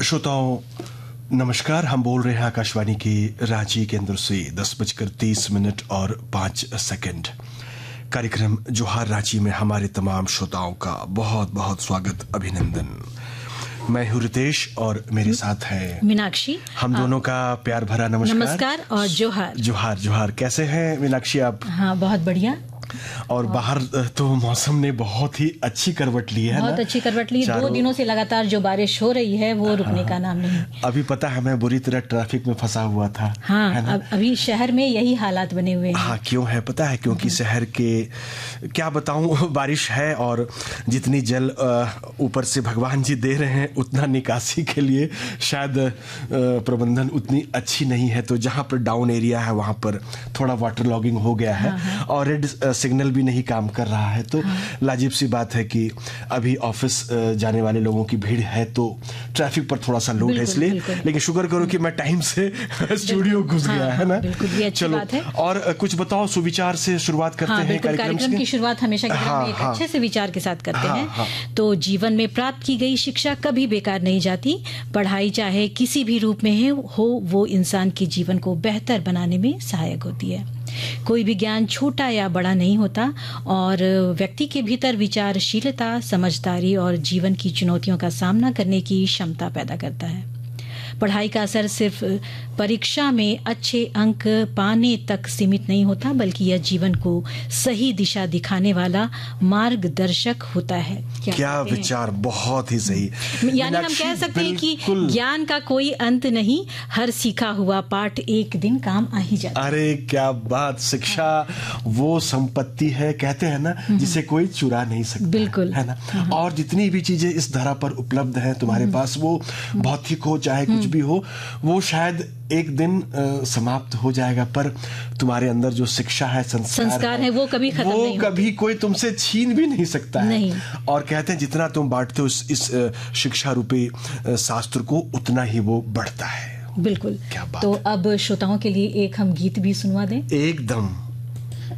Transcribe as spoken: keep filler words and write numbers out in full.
श्रोताओं नमस्कार। हम बोल रहे हैं आकाशवाणी के रांची केंद्र से दस बजकर तीस मिनट और पाँच सेकंड। कार्यक्रम जोहार रांची में हमारे तमाम श्रोताओं का बहुत बहुत स्वागत, अभिनंदन। मैं हूँ रितेश और मेरे साथ है मीनाक्षी। हम दोनों का प्यार भरा नमस्कार नमस्कार और जोहार जोहार जोहार। कैसे हैं मीनाक्षी आप? हाँ, बहुत बढ़िया। और बाहर तो मौसम ने बहुत ही अच्छी करवट ली है, बहुत अच्छी करवट ली। दो दिनों से लगातार जो बारिश हो रही है वो रुकने का नाम नहीं। अभी पता है मैं बुरी तरह ट्रैफिक में फंसा हुआ था। हाँ, है अब, अभी शहर में यही हालात बने हुए हैं। हाँ, क्यों है पता है? क्योंकि शहर के क्या बताऊं, बारिश है और जितनी जल ऊपर से भगवान जी दे रहे हैं उतना निकासी के लिए शायद प्रबंधन उतनी अच्छी नहीं है। तो जहाँ पर डाउन एरिया है वहाँ पर थोड़ा वाटर लॉगिंग हो गया है। हाँ, हाँ। और रेड सिग्नल भी नहीं काम कर रहा है। तो हाँ। लाजिब सी बात है कि अभी ऑफिस जाने वाले लोगों की भीड़ है तो ट्रैफिक पर थोड़ा सा लोड है, इसलिए। लेकिन शुक्र करो कि मैं टाइम से स्टूडियो घुस हाँ, गया है ना। चलो बात है। और कुछ बताओ, सुविचार से शुरुआत करते हाँ, हैं। कार्यक्रम की शुरुआत हमेशा हाँ, एक हाँ, अच्छे से विचार के साथ करते हाँ, हैं हाँ, तो जीवन में प्राप्त की गई शिक्षा कभी बेकार नहीं जाती। पढ़ाई चाहे किसी भी रूप में है हो, वो इंसान के जीवन को बेहतर बनाने में सहायक होती है। कोई भी ज्ञान छोटा या बड़ा नहीं होता और व्यक्ति के भीतर विचारशीलता, समझदारी और जीवन की चुनौतियों का सामना करने की क्षमता पैदा करता है। पढ़ाई का असर सिर्फ परीक्षा में अच्छे अंक पाने तक सीमित नहीं होता, बल्कि यह जीवन को सही दिशा दिखाने वाला मार्गदर्शक होता है। क्या, क्या विचार, बहुत ही सही। यानी हम कह सकते हैं कि ज्ञान का कोई अंत नहीं, हर सीखा हुआ पाठ एक दिन काम आ ही जाता है। अरे क्या बात! शिक्षा वो संपत्ति है, कहते हैं ना, जिसे कोई चुरा नहीं सकता। बिल्कुल, है ना। और जितनी भी चीजें इस धरा पर उपलब्ध हैं तुम्हारे पास, वो भौतिक हो चाहे कुछ भी हो, वो शायद एक दिन आ, समाप्त हो जाएगा, पर तुम्हारे अंदर जो शिक्षा है, संस्कार, संस्कार है, है वो कभी खत्म वो नहीं कभी कोई तुमसे छीन भी नहीं सकता है। नहीं। और कहते हैं जितना तुम बांटते हो इस, इस शिक्षा रूपी शास्त्र को, उतना ही वो बढ़ता है। बिल्कुल। क्या बात तो है। अब श्रोताओं के लिए एक हम गीत भी सुनवा दें। एकदम।